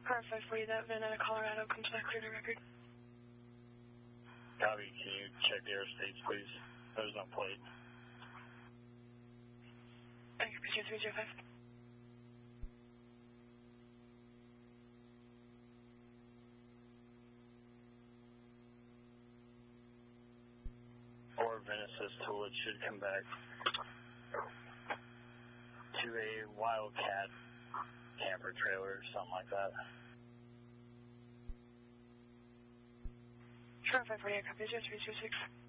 Car 540, that VIN out of Colorado comes back clear to record. Copy, can you check the airspace, please? There's no plate. Occupation 305. Or Genesis tool, it should come back to a Wildcat camper trailer or something like that. Sure, 540, I copy 0326.